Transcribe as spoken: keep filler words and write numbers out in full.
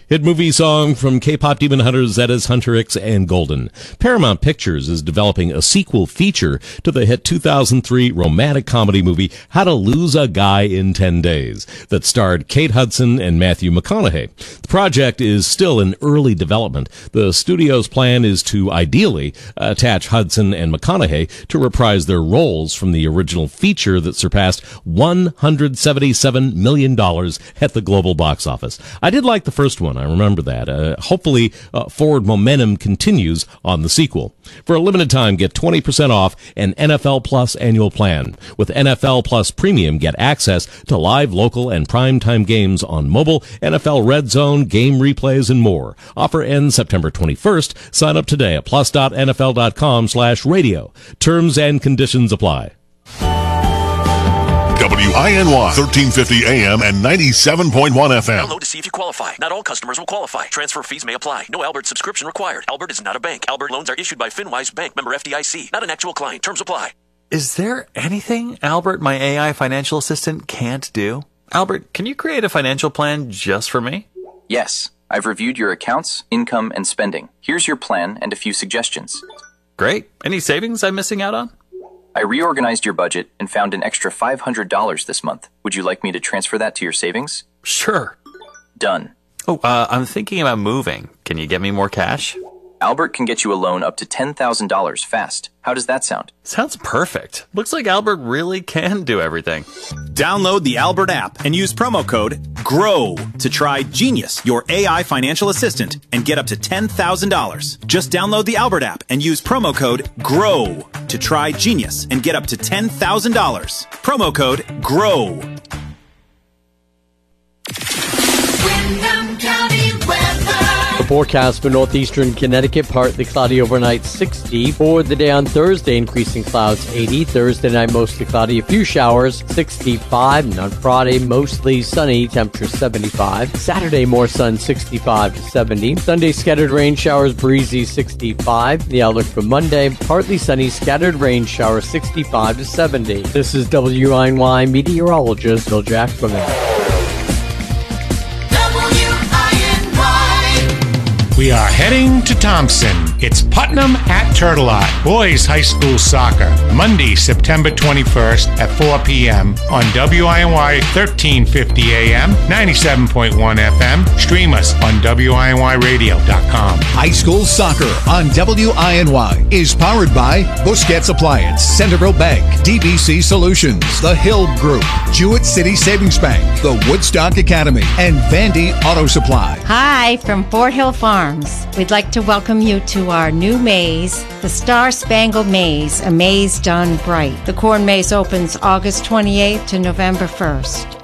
Hit movie song from K-pop demon hunters Zetas, Hunter X, and Golden. Paramount Pictures is developing a sequel feature to the hit two thousand three romantic comedy movie How to Lose a Guy in ten days that starred Kate Hudson and Matthew McConaughey. The project is still in early development. The studio's plan is to ideally attach Hudson and McConaughey to reprise their roles from the original feature that surpassed one hundred seventy-seven million dollars at the global box office. I did like the first one. I remember that. Uh, hopefully, uh, forward momentum continues on the sequel. For a limited time, get twenty percent off an N F L Plus annual plan. With N F L Plus Premium, get access to live, local, and primetime games on mobile, N F L Red Zone, game replays, and more. Offer ends September twenty-first. Sign up today at plus.nfl.com slash radio. Terms and conditions apply. W I N Y, thirteen fifty A M and ninety-seven point one F M. Download to see if you qualify. Not all customers will qualify. Transfer fees may apply. No Albert subscription required. Albert is not a bank. Albert loans are issued by FinWise Bank, member F D I C. Not an actual client. Terms apply. Is there anything Albert, my A I financial assistant, can't do? Albert, can you create a financial plan just for me? Yes. I've reviewed your accounts, income, and spending. Here's your plan and a few suggestions. Great. Any savings I'm missing out on? I reorganized your budget and found an extra five hundred dollars this month. Would you like me to transfer that to your savings? Sure. Done. Oh, uh, I'm thinking about moving. Can you get me more cash? Albert can get you a loan up to ten thousand dollars fast. How does that sound? Sounds perfect. Looks like Albert really can do everything. Download the Albert app and use promo code GROW to try Genius, your A I financial assistant, and get up to ten thousand dollars. Just download the Albert app and use promo code GROW to try Genius and get up to ten thousand dollars. Promo code GROW. Windham County weather. The forecast for northeastern Connecticut, partly cloudy overnight, sixty. For the day on Thursday, increasing clouds, eighty. Thursday night, mostly cloudy, a few showers, sixty-five. And on Friday, mostly sunny, temperature seventy-five. Saturday, more sun, sixty-five to seventy. Sunday, scattered rain showers, breezy, sixty-five. The outlook for Monday, partly sunny, scattered rain showers, sixty-five to seventy. This is W I N Y meteorologist Bill Jackman. We are heading to Thompson. It's Putnam at Turtelot, boys high school soccer, Monday, September twenty-first at four p.m. on W I N Y thirteen fifty A M, ninety-seven point one F M. Stream us on W I N Y radio dot com. High school soccer on W I N Y is powered by Busquets Appliance, Centerville Bank, D B C Solutions, The Hill Group, Jewett City Savings Bank, the Woodstock Academy, and Vandy Auto Supply. Hi, from Fort Hill Farm. We'd like to welcome you to our new maze, the Star Spangled Maze, a maze done bright. The corn maze opens August twenty-eighth to November first.